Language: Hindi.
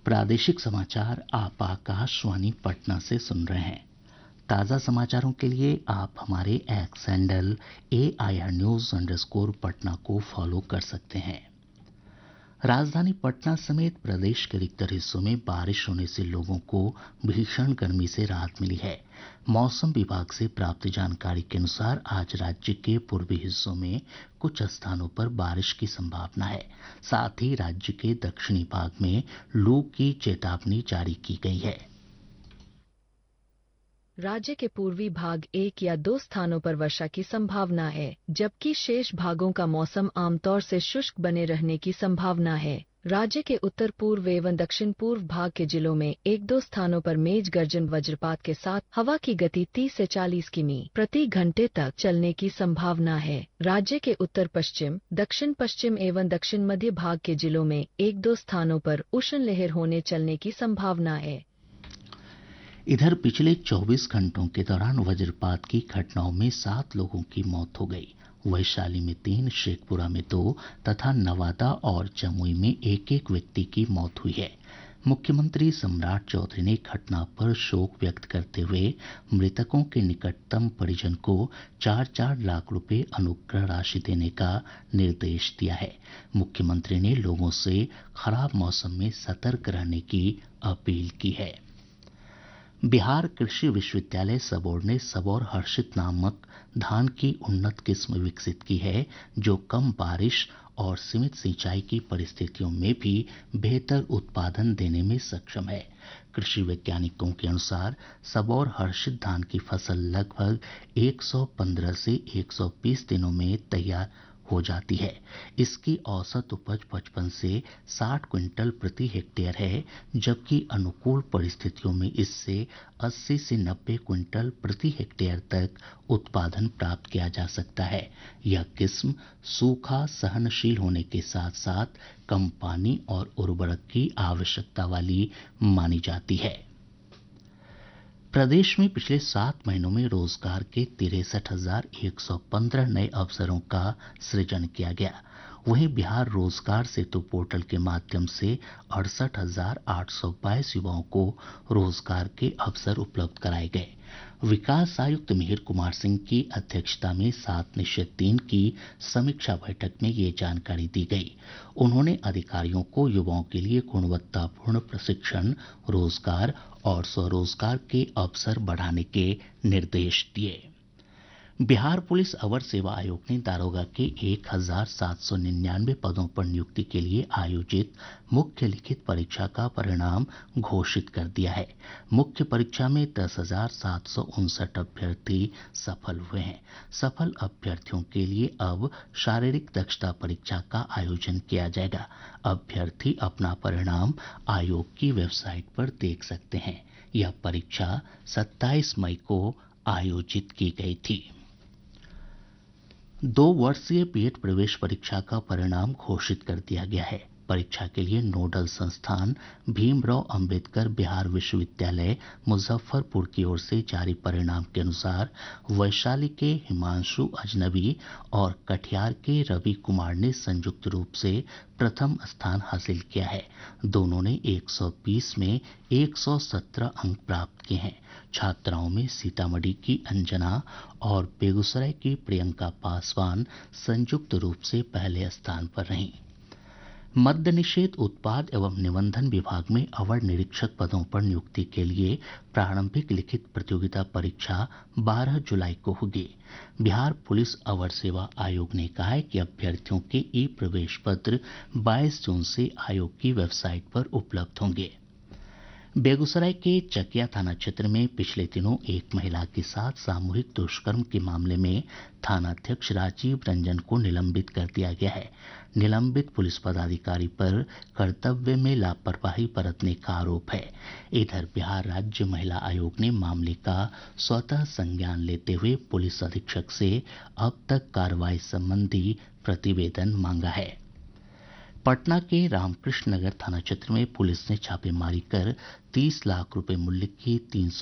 प्रादेशिक समाचार आप आकाशवाणी पटना से सुन रहे हैं। ताज़ा समाचारों के लिए आप हमारे एक्स हैंडल AIR News_पटना को फॉलो कर सकते हैं। राजधानी पटना समेत प्रदेश के अधिकतर हिस्सों में बारिश होने से लोगों को भीषण गर्मी से राहत मिली है। मौसम विभाग से प्राप्त जानकारी के अनुसार आज राज्य के पूर्वी हिस्सों में कुछ स्थानों पर बारिश की संभावना है। साथ ही राज्य के दक्षिणी भाग में लू की चेतावनी जारी की गई है। राज्य के पूर्वी भाग 1 या 2 स्थानों पर वर्षा की संभावना है, जबकि शेष भागों का मौसम आमतौर से शुष्क बने रहने की संभावना है। राज्य के उत्तर पूर्व एवं दक्षिण पूर्व भाग के जिलों में 1-2 स्थानों पर मेघ गर्जन वज्रपात के साथ हवा की गति 30 से 40 किमी प्रति घंटे तक चलने की संभावना है। राज्य के उत्तर पश्चिम, दक्षिण पश्चिम एवं दक्षिण मध्य भाग के जिलों में 1-2 स्थानों पर उष्ण लहर होने चलने की संभावना है। इधर पिछले 24 घंटों के दौरान वज्रपात की घटनाओं में 7 लोगों की मौत हो गई। वैशाली में 3, शेखपुरा में 2 तथा नवादा और जमुई में एक व्यक्ति की मौत हुई है। मुख्यमंत्री सम्राट चौधरी ने घटना पर शोक व्यक्त करते हुए मृतकों के निकटतम परिजन को 4-4 लाख रुपए अनुग्रह राशि देने का निर्देश दिया है। मुख्यमंत्री ने लोगों से खराब मौसम में सतर्क रहने की अपील की है। बिहार कृषि विश्वविद्यालय सबौर ने सबौर हर्षित नामक धान की उन्नत किस्म विकसित की है, जो कम बारिश और सीमित सिंचाई की परिस्थितियों में भी बेहतर उत्पादन देने में सक्षम है। कृषि वैज्ञानिकों के अनुसार सबौर हर्षित धान की फसल लगभग 115 से 120 दिनों में तैयार हो जाती है। इसकी औसत उपज 55 से 60 क्विंटल प्रति हेक्टेयर है, जबकि अनुकूल परिस्थितियों में इससे 80 से 90 क्विंटल प्रति हेक्टेयर तक उत्पादन प्राप्त किया जा सकता है। यह किस्म सूखा सहनशील होने के साथ साथ कम पानी और उर्वरक की आवश्यकता वाली मानी जाती है। प्रदेश में पिछले 7 महीनों में रोजगार के 63,115 नए अवसरों का सृजन किया गया। वहीं बिहार रोजगार सेतु पोर्टल के माध्यम से 68,822 युवाओं को रोजगार के अवसर उपलब्ध कराए गए। विकास आयुक्त मिहिर कुमार सिंह की अध्यक्षता में 7/3 की समीक्षा बैठक में ये जानकारी दी गई। उन्होंने अधिकारियों को युवाओं के लिए गुणवत्तापूर्ण प्रशिक्षण, रोजगार और स्वरोजगार के अवसर बढ़ाने के निर्देश दिए। बिहार पुलिस अवर सेवा आयोग ने दारोगा के 1,799 पदों पर नियुक्ति के लिए आयोजित मुख्य लिखित परीक्षा का परिणाम घोषित कर दिया है। मुख्य परीक्षा में 10,759 अभ्यर्थी सफल हुए हैं। सफल अभ्यर्थियों के लिए अब शारीरिक दक्षता परीक्षा का आयोजन किया जाएगा। अभ्यर्थी अपना परिणाम आयोग की वेबसाइट पर देख सकते हैं। यह परीक्षा 27 मई को आयोजित की गई थी। 2 वर्षीय बीएड प्रवेश परीक्षा का परिणाम घोषित कर दिया गया है। परीक्षा के लिए नोडल संस्थान भीमराव अंबेडकर बिहार विश्वविद्यालय मुजफ्फरपुर की ओर से जारी परिणाम के अनुसार वैशाली के हिमांशु अजनबी और कटिहार के रवि कुमार ने संयुक्त रूप से प्रथम स्थान हासिल किया है। दोनों ने 120 में 117 अंक प्राप्त किए हैं। छात्राओं में सीतामढ़ी की अंजना और बेगूसराय की प्रियंका पासवान संयुक्त रूप से पहले स्थान पर रहीं। मद्य निषेध उत्पाद एवं निबंधन विभाग में अवर निरीक्षक पदों पर नियुक्ति के लिए प्रारंभिक लिखित प्रतियोगिता परीक्षा 12 जुलाई को होगी। बिहार पुलिस अवर सेवा आयोग ने कहा है कि अभ्यर्थियों के ई प्रवेश पत्र 22 जून से आयोग की वेबसाइट पर उपलब्ध होंगे। बेगूसराय के चकिया थाना क्षेत्र में पिछले दिनों एक महिला के साथ सामूहिक दुष्कर्म के मामले में थानाध्यक्ष राजीव रंजन को निलंबित कर दिया गया है। निलंबित पुलिस पदाधिकारी पर कर्तव्य में लापरवाही बरतने का आरोप है। इधर बिहार राज्य महिला आयोग ने मामले का स्वतः संज्ञान लेते हुए पुलिस अधीक्षक से अब तक कार्रवाई संबंधी प्रतिवेदन मांगा है। पटना के रामकृष्ण नगर थाना क्षेत्र में पुलिस ने छापेमारी कर 30 लाख रुपए मूल्य की 300